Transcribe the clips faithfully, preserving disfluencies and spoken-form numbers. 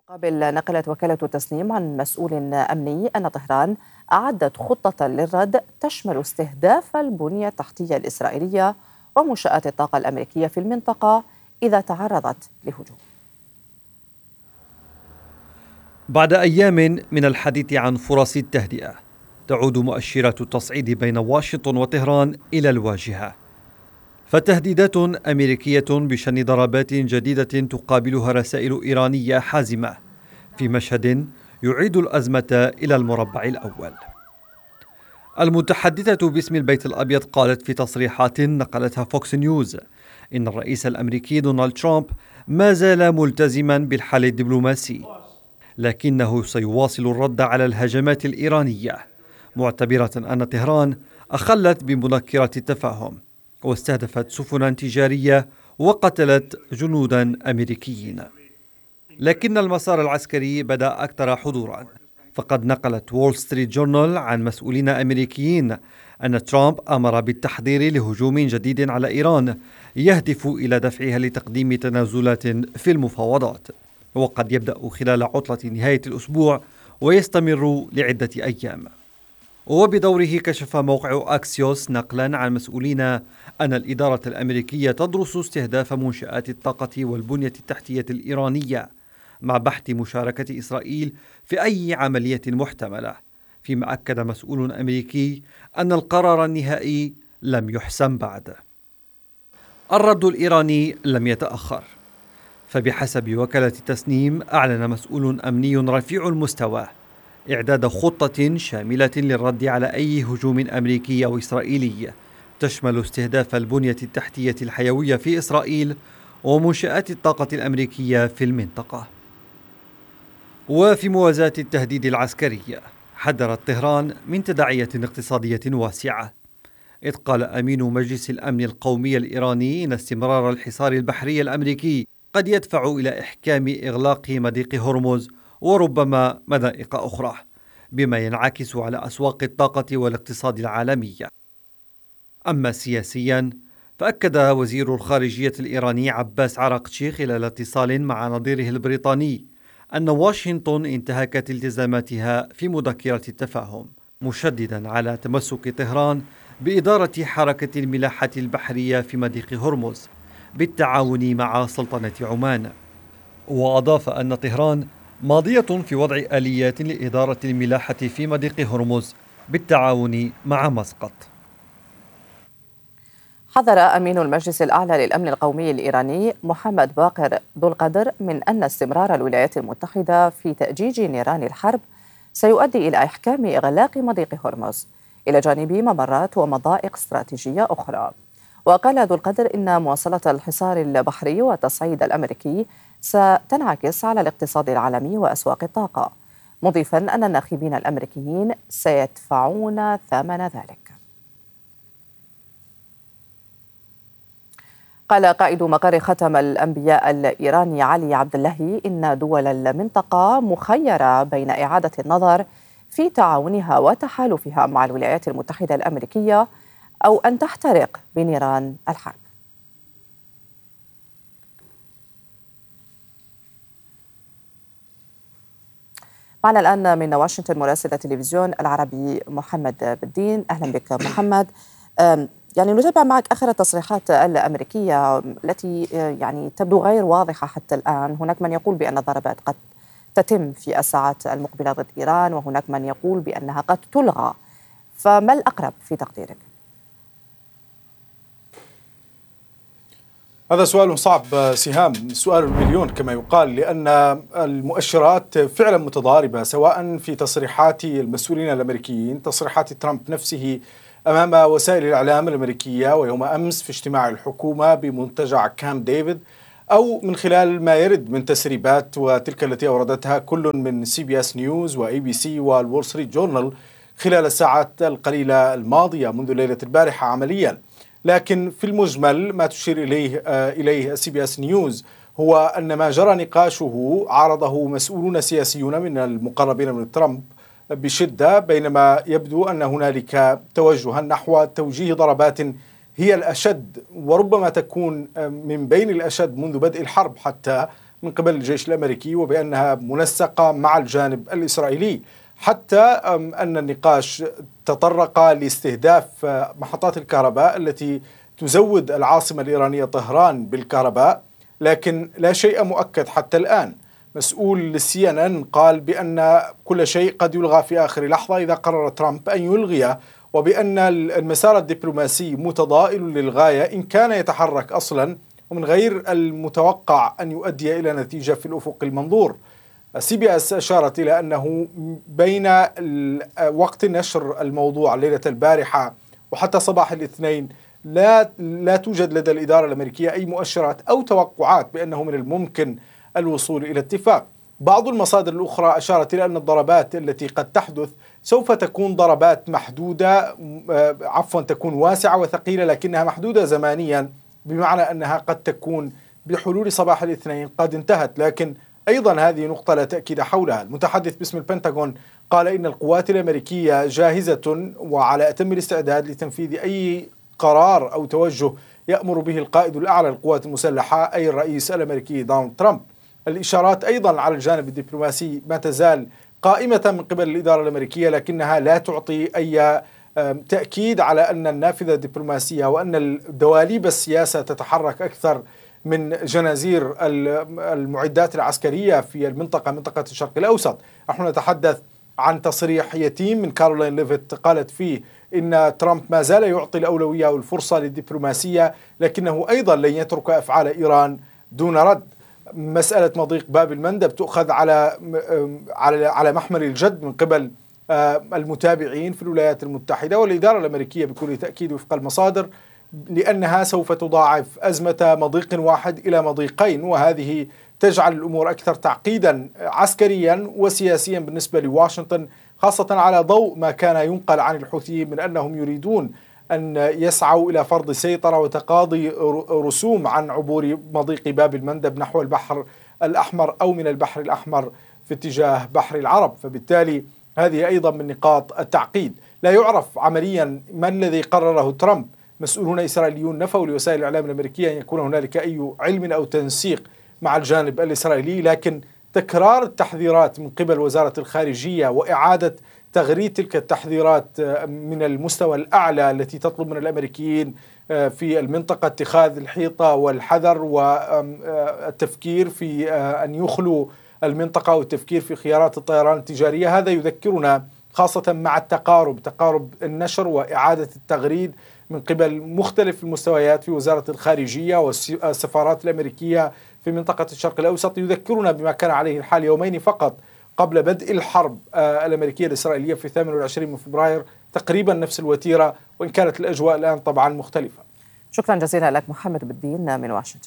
قبل نقلت وكالة تسنيم عن مسؤول أمني أن طهران أعدت خطة للرد تشمل استهداف البنية التحتية الإسرائيلية ومنشآت الطاقة الأمريكية في المنطقة إذا تعرضت لهجوم. بعد أيام من الحديث عن فرص التهدئة، تعود مؤشرات التصعيد بين واشنطن وطهران إلى الواجهة، فتهديدات أمريكية بشن ضربات جديدة تقابلها رسائل إيرانية حازمة في مشهد يعيد الأزمة إلى المربع الأول. المتحدثة باسم البيت الأبيض قالت في تصريحات نقلتها فوكس نيوز إن الرئيس الأمريكي دونالد ترامب ما زال ملتزما بالحل الدبلوماسي، لكنه سيواصل الرد على الهجمات الإيرانية، معتبرة أن طهران أخلت بمذكرة التفاهم واستهدفت سفنا تجارية وقتلت جنودا أمريكيين. لكن المسار العسكري بدأ أكثر حضورا، فقد نقلت وول ستريت جورنال عن مسؤولين أمريكيين أن ترامب أمر بالتحضير لهجوم جديد على إيران يهدف إلى دفعها لتقديم تنازلات في المفاوضات، وقد يبدأ خلال عطلة نهاية الأسبوع ويستمر لعدة أيام. وبدوره كشف موقع أكسيوس نقلا عن مسؤولين أن الإدارة الأمريكية تدرس استهداف منشآت الطاقة والبنية التحتية الإيرانية مع بحث مشاركة إسرائيل في أي عملية محتملة، فيما أكد مسؤول أمريكي أن القرار النهائي لم يحسم بعد. الرد الإيراني لم يتأخر، فبحسب وكالة تسنيم أعلن مسؤول أمني رفيع المستوى إعداد خطة شاملة للرد على أي هجوم أمريكي أو إسرائيلي تشمل استهداف البنية التحتية الحيوية في إسرائيل ومنشآت الطاقة الأمريكية في المنطقة. وفي موازاة التهديد العسكري، حذرت طهران من تداعية اقتصادية واسعة، إذ قال أمين مجلس الأمن القومي الإيراني إن استمرار الحصار البحري الأمريكي قد يدفع إلى إحكام إغلاق مضيق هرمز وربما مضائق أخرى، بما ينعكس على أسواق الطاقة والاقتصاد العالمي. أما سياسيا، فأكد وزير الخارجية الإيراني عباس عراقتشي خلال اتصال مع نظيره البريطاني أن واشنطن انتهكت التزاماتها في مذكرة التفاهم، مشددا على تمسك طهران بإدارة حركة الملاحة البحرية في مضيق هرمز بالتعاون مع سلطنة عمان. وأضاف أن طهران ماضية في وضع آليات لإدارة الملاحة في مضيق هرمز بالتعاون مع مسقط. حذر أمين المجلس الأعلى للأمن القومي الإيراني محمد باقر ذو القدر من أن استمرار الولايات المتحدة في تأجيج نيران الحرب سيؤدي إلى إحكام إغلاق مضيق هرمز إلى جانب ممرات ومضائق استراتيجية أخرى. وقال ذو القدر إن مواصلة الحصار البحري والتصعيد الأمريكي ستنعكس على الاقتصاد العالمي وأسواق الطاقة، مضيفا أن الناخبين الأمريكيين سيدفعون ثمن ذلك. قال قائد مقر ختم الأنبياء الإيراني علي عبد الله إن دول المنطقة مخيرة بين إعادة النظر في تعاونها وتحالفها مع الولايات المتحدة الأمريكية أو أن تحترق بنيران الحرب. معنا الآن من واشنطن مراسل التلفزيون العربي محمد بالدين. أهلا بك محمد. يعني نتابع معك آخر التصريحات الأمريكية التي يعني تبدو غير واضحة حتى الآن. هناك من يقول بأن الضربات قد تتم في الساعات المقبلة ضد إيران، وهناك من يقول بأنها قد تلغى، فما الأقرب في تقديرك؟ هذا سؤال صعب سهام، سؤال المليون كما يقال، لأن المؤشرات فعلا متضاربة، سواء في تصريحات المسؤولين الأمريكيين، تصريحات ترامب نفسه أمام وسائل الإعلام الأمريكية ويوم أمس في اجتماع الحكومة بمنتجع كامب ديفيد، أو من خلال ما يرد من تسريبات وتلك التي أوردتها كل من سي بي اس نيوز وإي بي سي والوول ستريت جورنال خلال الساعات القليلة الماضية منذ ليلة البارحة عمليا. لكن في المجمل ما تشير إليه إليه سي بي اس نيوز هو أن ما جرى نقاشه عارضه مسؤولون سياسيون من المقربين من ترامب بشدة، بينما يبدو أن هنالك توجها نحو توجيه ضربات هي الأشد وربما تكون من بين الأشد منذ بدء الحرب حتى من قبل الجيش الأمريكي وبأنها منسقة مع الجانب الإسرائيلي، حتى أن النقاش تطرق لاستهداف محطات الكهرباء التي تزود العاصمة الإيرانية طهران بالكهرباء، لكن لا شيء مؤكد حتى الآن. مسؤول للسي ان ان قال بأن كل شيء قد يلغى في آخر لحظة إذا قرر ترامب أن يلغيه، وبأن المسار الدبلوماسي متضائل للغاية إن كان يتحرك أصلا، ومن غير المتوقع أن يؤدي إلى نتيجة في الأفق المنظور. سي بي اس أشارت إلى أنه بين وقت نشر الموضوع ليلة البارحة وحتى صباح الاثنين لا لا توجد لدى الإدارة الأمريكية أي مؤشرات أو توقعات بأنه من الممكن الوصول إلى اتفاق. بعض المصادر الأخرى أشارت إلى أن الضربات التي قد تحدث سوف تكون ضربات محدودة، عفوا تكون واسعة وثقيلة، لكنها محدودة زمانيا، بمعنى أنها قد تكون بحلول صباح الاثنين قد انتهت. لكن أيضا هذه نقطة لا تأكيد حولها. المتحدث باسم البنتاغون قال إن القوات الأمريكية جاهزة وعلى أتم الاستعداد لتنفيذ أي قرار أو توجه يأمر به القائد الأعلى للقوات المسلحة أي الرئيس الأمريكي دونالد ترامب. الإشارات أيضا على الجانب الدبلوماسي ما تزال قائمة من قبل الإدارة الأمريكية، لكنها لا تعطي أي تأكيد على أن النافذة الدبلوماسية وأن الدواليب السياسة تتحرك أكثر من جنازير المعدات العسكرية في المنطقة، منطقة الشرق الأوسط. نحن نتحدث عن تصريح يتيم من كارولين ليفيت قالت فيه إن ترامب ما زال يعطي الأولوية والفرصة للدبلوماسية، لكنه أيضا لن يترك أفعال إيران دون رد. مسألة مضيق باب المندب تؤخذ على على على محمل الجد من قبل المتابعين في الولايات المتحدة والإدارة الأمريكية بكل تأكيد وفق المصادر، لأنها سوف تضاعف أزمة مضيق واحد إلى مضيقين، وهذه تجعل الأمور أكثر تعقيدا عسكريا وسياسيا بالنسبة لواشنطن، خاصة على ضوء ما كان ينقل عن الحوثيين من أنهم يريدون أن يسعوا إلى فرض سيطرة وتقاضي رسوم عن عبور مضيق باب المندب نحو البحر الأحمر أو من البحر الأحمر في اتجاه بحر العرب. فبالتالي هذه أيضا من نقاط التعقيد. لا يعرف عمليا ما الذي قرره ترامب. مسؤولون إسرائيليون نفوا لوسائل الإعلام الأمريكية أن يكون هنالك أي علم أو تنسيق مع الجانب الإسرائيلي، لكن تكرار التحذيرات من قبل وزارة الخارجية وإعادة تغريد تلك التحذيرات من المستوى الأعلى التي تطلب من الأمريكيين في المنطقة اتخاذ الحيطة والحذر والتفكير في أن يخلوا المنطقة والتفكير في خيارات الطيران التجارية. هذا يذكرنا خاصة مع التقارب تقارب النشر وإعادة التغريد من قبل مختلف المستويات في وزارة الخارجية والسفارات الأمريكية في منطقة الشرق الأوسط، يذكرنا بما كان عليه الحال يومين فقط قبل بدء الحرب الأمريكية الإسرائيلية في الثامن والعشرين من فبراير، تقريبا نفس الوتيرة، وإن كانت الأجواء الآن طبعا مختلفة. شكرا جزيلا لك محمد بالدين من واشنطن.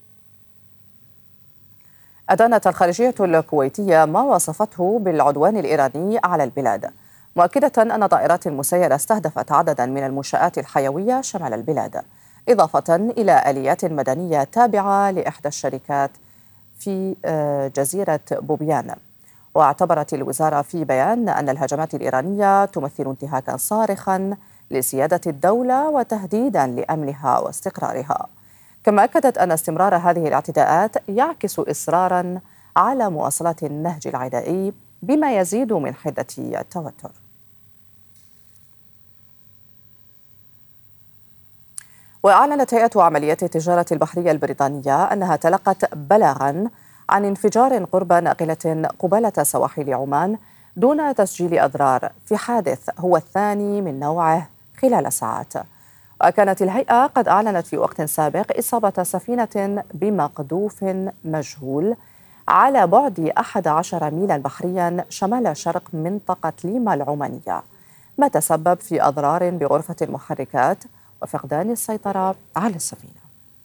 أدانت الخارجية الكويتية ما وصفته بالعدوان الإيراني على البلاد، مؤكدة أن طائرات مسيرة استهدفت عددا من المنشآت الحيوية شمال البلاد، إضافة إلى آليات مدنية تابعة لإحدى الشركات في جزيرة بوبيان. واعتبرت الوزارة في بيان أن الهجمات الإيرانية تمثل انتهاكا صارخا لسيادة الدولة وتهديدا لأمنها واستقرارها. كما أكدت أن استمرار هذه الاعتداءات يعكس إصرارا على مواصلة النهج العدائي بما يزيد من حدة التوتر. وأعلنت هيئة عمليات التجارة البحرية البريطانية أنها تلقت بلاغا عن انفجار قرب ناقلة قبالة سواحل عمان دون تسجيل أضرار في حادث هو الثاني من نوعه خلال ساعات. وكانت الهيئة قد أعلنت في وقت سابق إصابة سفينة بمقذوف مجهول على بعد أحد عشر ميلا بحريا شمال شرق منطقة ليما العمانية، ما تسبب في أضرار بغرفة المحركات وفقدان السيطرة على السفينة.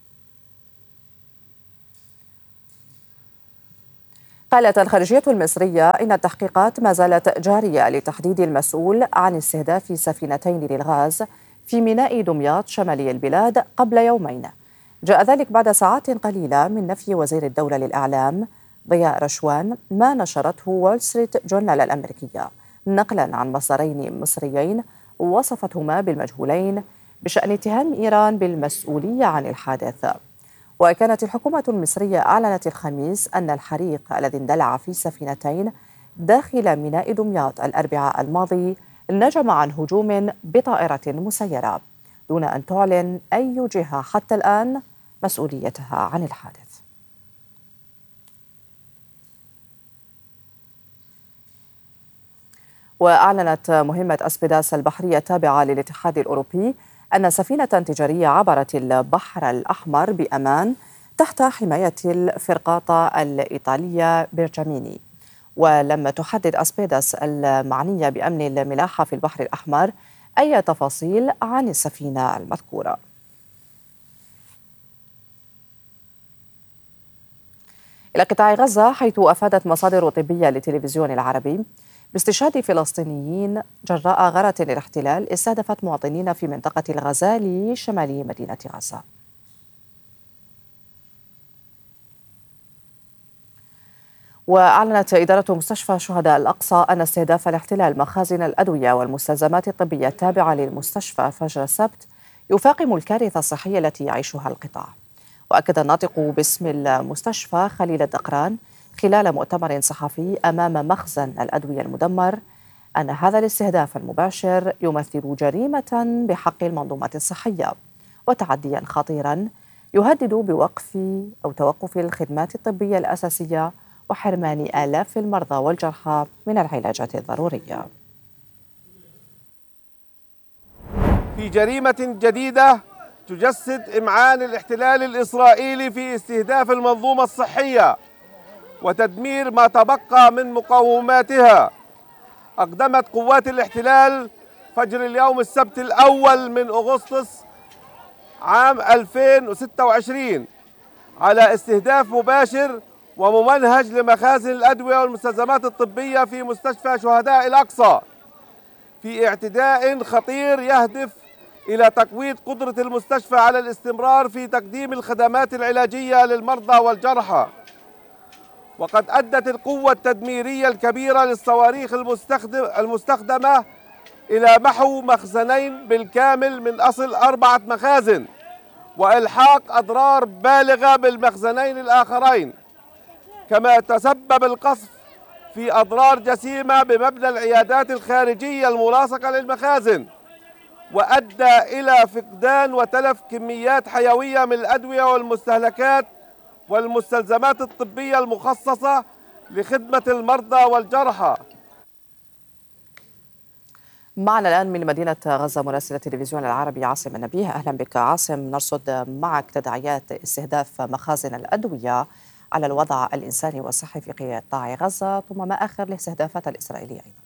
قالت الخارجية المصرية إن التحقيقات ما زالت جارية لتحديد المسؤول عن استهداف سفينتين للغاز في ميناء دمياط شمالي البلاد قبل يومين. جاء ذلك بعد ساعات قليلة من نفي وزير الدولة للإعلام ضياء رشوان ما نشرته وول ستريت جورنال الأمريكية نقلا عن مصدرين مصريين وصفتهما بالمجهولين بشأن اتهام إيران بالمسؤولية عن الحادث. وكانت الحكومة المصرية أعلنت الخميس أن الحريق الذي اندلع في سفينتين داخل ميناء دمياط الأربعاء الماضي نجم عن هجوم بطائرة مسيرة، دون أن تعلن أي جهة حتى الآن مسؤوليتها عن الحادث. وأعلنت مهمة أسبيداس البحرية التابعة للاتحاد الأوروبي أن سفينة تجارية عبرت البحر الأحمر بأمان تحت حماية الفرقاطة الإيطالية بيرجاميني. ولم تحدد أسبيداس المعنية بأمن الملاحة في البحر الأحمر أي تفاصيل عن السفينة المذكورة. إلى قطاع غزة، حيث أفادت مصادر طبية للتلفزيون العربي باستشهاد فلسطينيين جراء غارة الاحتلال استهدفت مواطنين في منطقة الغزالي شمالي مدينة غزة. وأعلنت إدارة مستشفى شهداء الأقصى أن استهداف الاحتلال مخازن الأدوية والمستلزمات الطبية التابعة للمستشفى فجر السبت يفاقم الكارثة الصحية التي يعيشها القطاع. وأكد الناطق باسم المستشفى خليل الدقران خلال مؤتمر صحفي أمام مخزن الأدوية المدمر أن هذا الاستهداف المباشر يمثل جريمة بحق المنظومة الصحية وتعديا خطيرا يهدد بوقف أو توقف الخدمات الطبية الأساسية وحرمان آلاف المرضى والجرحى من العلاجات الضرورية. في جريمة جديدة تجسد إمعان الاحتلال الإسرائيلي في استهداف المنظومة الصحية وتدمير ما تبقى من مقوماتها، أقدمت قوات الاحتلال فجر اليوم السبت الأول من أغسطس عام ألفين وستة وعشرين على استهداف مباشر وممنهج لمخازن الأدوية والمستلزمات الطبية في مستشفى شهداء الأقصى، في اعتداء خطير يهدف إلى تقويض قدرة المستشفى على الاستمرار في تقديم الخدمات العلاجية للمرضى والجرحى. وقد أدت القوة التدميرية الكبيرة للصواريخ المستخدمة إلى محو مخزنين بالكامل من أصل أربعة مخازن وإلحاق أضرار بالغة بالمخزنين الآخرين، كما تسبب القصف في أضرار جسيمة بمبنى العيادات الخارجية الملاصقة للمخازن، وأدى إلى فقدان وتلف كميات حيوية من الأدوية والمستهلكات والمستلزمات الطبية المخصصة لخدمة المرضى والجرحى. معنا الآن من مدينة غزة مراسل التلفزيون العربي عاصم النبيه. أهلا بك عاصم. نرصد معك تداعيات استهداف مخازن الأدوية على الوضع الإنساني والصحي في قطاع غزة، ثم ما آخر الاستهدافات الإسرائيلية أيضا.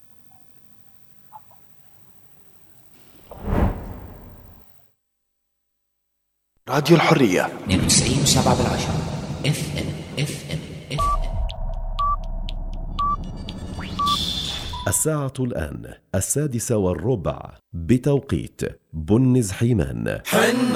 راديو الحرية اثنين وتسعين وسبعة بالعشرة اف ام اف ام اف ام. الساعة الآن السادسة والربع بتوقيت بنز حيمان.